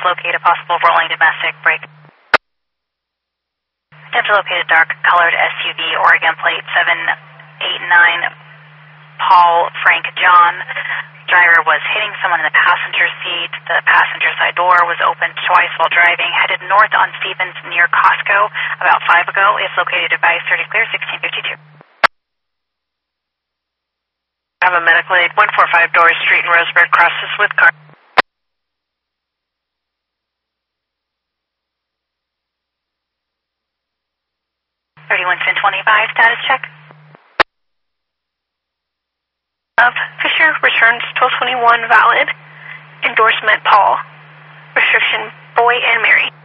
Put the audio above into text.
locate a possible rolling domestic brake. Attempt to locate a dark colored SUV, Oregon plate 789, Paul Frank John. Driver was hitting someone in the passenger seat. The passenger side door was opened twice while driving. Headed north on Stevens near Costco about 5 ago. Is located at Vice 30 Clear 1652. I have a medical aid 145 Doris Street in Roseburg. Crosses with car. 311025, status check. Of Fisher returns 1221 valid. Endorsement Paul. Restriction boy and Mary.